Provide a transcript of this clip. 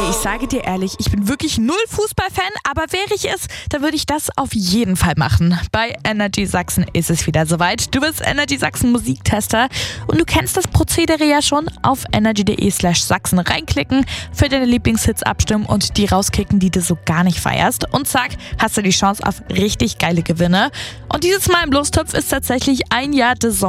Ich sage dir ehrlich, ich bin wirklich null Fußballfan, aber wäre ich es, dann würde ich das auf jeden Fall machen. Bei Energy Sachsen ist es wieder soweit. Du bist Energy Sachsen Musiktester und du kennst das Prozedere ja schon. Auf energy.de/Sachsen reinklicken, für deine Lieblingshits abstimmen und die rauskicken, die du so gar nicht feierst. Und zack, hast du die Chance auf richtig geile Gewinne. Und dieses Mal im Lostopf ist tatsächlich ein Jahr The